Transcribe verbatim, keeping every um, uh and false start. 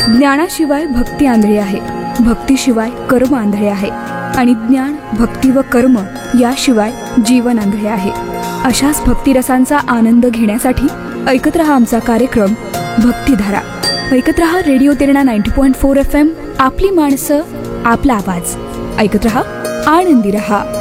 ज्ञानाशिवाय भक्ती आंधळी आहे, भक्तीशिवाय कर्म आंधळे आहे आणि ज्ञान, भक्ती व कर्म याशिवाय जीवन आंधळे आहे. अशाच भक्तिरसांचा आनंद घेण्यासाठी ऐकत रहा आमचा कार्यक्रम भक्तिधारा. ऐकत रहा radio Terna ninety point four F M. आपली माणसं, आपला आवाज. ऐकत रहा, आनंदी रहा.